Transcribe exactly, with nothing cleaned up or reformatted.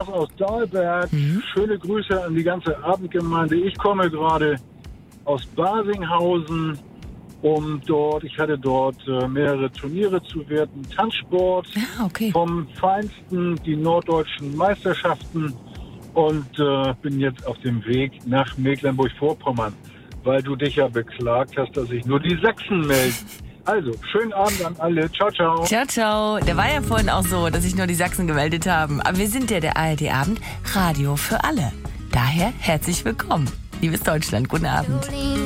Thomas aus Dahlberg. Mhm. Schöne Grüße an die ganze Abendgemeinde. Ich komme gerade aus Basinghausen, um dort, ich hatte dort äh, mehrere Turniere zu werten. Tanzsport, ah, okay. vom Feinsten, die norddeutschen Meisterschaften und äh, bin jetzt auf dem Weg nach Mecklenburg-Vorpommern, weil du dich ja beklagt hast, dass sich nur die Sachsen melden. Also, schönen Abend an alle. Ciao, ciao. Ciao, ciao. Der war ja vorhin auch so, dass sich nur die Sachsen gemeldet haben. Aber wir sind ja der A R D-Abend Radio für alle. Daher herzlich willkommen. Liebes Deutschland, guten Abend.